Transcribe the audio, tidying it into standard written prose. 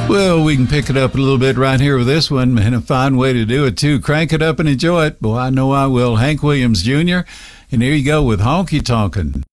Well, we can pick it up a little bit right here with this one, and a fine way to do it, too. Crank it up and enjoy it. Boy, I know I will. Hank Williams Jr., and here you go with Honky Tonkin'.